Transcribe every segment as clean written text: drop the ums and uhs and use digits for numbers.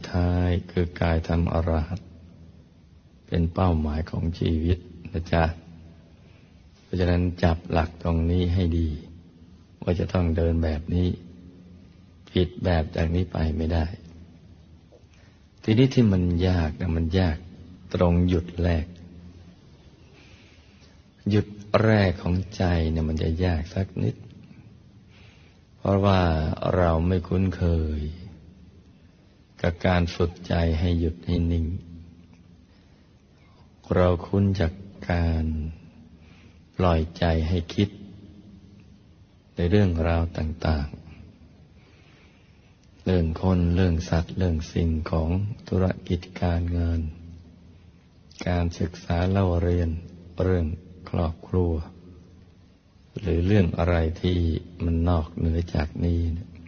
ท้ายคือกายธรรมอรหัตเป็นเป้าหมายของชีวิตนะจ๊ะเพราะฉะนั้นจับหลักตรงนี้ให้ดีว่าจะต้องเดินแบบนี้ผิดแบบจากนี้ไปไม่ได้ทีนี้ที่มันยากนะมันยากตรงหยุดแรกหยุดแรกของใจเนี่ยมันจะยากสักนิดเพราะว่าเราไม่คุ้นเคยกับการฝึกใจให้หยุดให้นิ่งเราคุ้นจากการปล่อยใจให้คิดในเรื่องราวต่างๆเรื่องคนเรื่องสัตว์เรื่องสิ่งของธุรกิจการงานการศึกษาเล่าเรียนเรื่องครอบครัวหรือเรื่องอะไรที่มันนอกเหนือจากนี้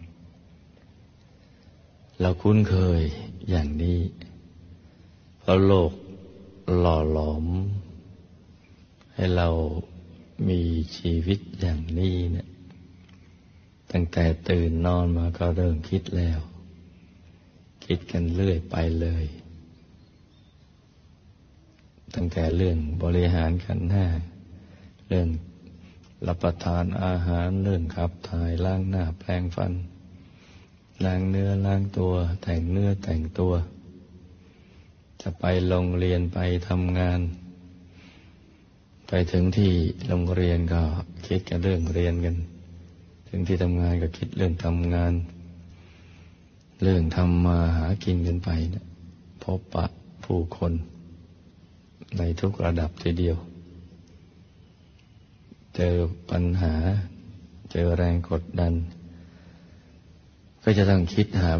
เราคุ้นเคยอย่างนี้เพราะโลกหล่อหลอมให้เรามีชีวิตอย่างนี้เนี่ยตั้งแต่ตื่นนอนมาก็เริ่มคิดแล้วคิดกันเรื่อยไปเลยตั้งแต่เรื่องบริหารขันธ์ห้าเรื่องรับประทานอาหารเรื่องขับถ่ายล้างหน้าแปรงฟันล้างเนื้อล้างตัวแต่งเนื้อแต่งตัวจะไปโรงเรียนไปทำงานไปถึงที่โรงเรียนก็คิดกันเรื่องเรียนกันถึงที่ทำงานก็คิดเรื่องทำงานเรื่องทำมาหากินกันไปนะพบปะผู้คนในทุกระดับทีเดียวเจอปัญหาเจอแรงกดดันก็จะต้องคิดหา